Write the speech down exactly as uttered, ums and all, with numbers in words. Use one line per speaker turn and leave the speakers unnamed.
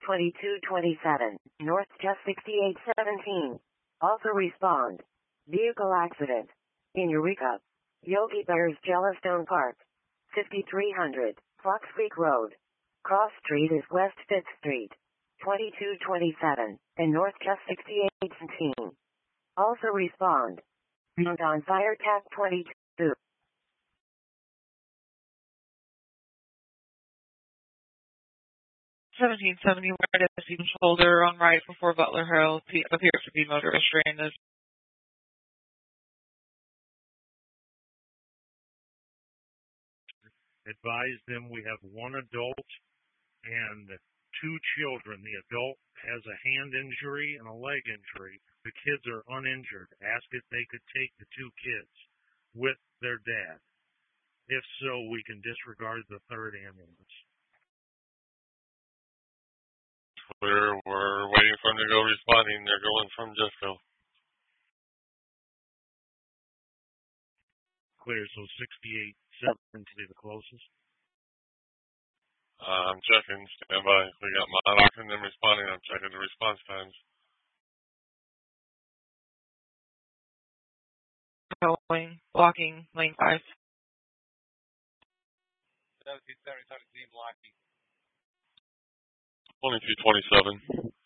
twenty-two twenty-seven, North Just sixty-eight seventeen. Also respond. Vehicle accident. In Eureka. Yogi Bear's Yellowstone Park. fifty-three hundred, Fox Creek Road. Cross Street is West fifth Street. twenty-two twenty-seven, and North Just sixty-eight seventeen. Also respond. Mount on Fire T A C twenty-two.
seventeen seventy, where does Stephen Shoulder on right before Butler Hill appears to be motorist stranded.
Advise them we have one adult and two children. The adult has a hand injury and a leg injury. The kids are uninjured. Ask if they could take the two kids with their dad. If so, we can disregard the third ambulance.
We're, we're waiting for them to go responding. They're going from Jeffville.
Clear, so sixty-eight seven to be the closest.
Uh, I'm checking. Stand by. We got Monarch and them responding. I'm checking the response times.
Going, blocking lane five.
twenty-two twenty-seven.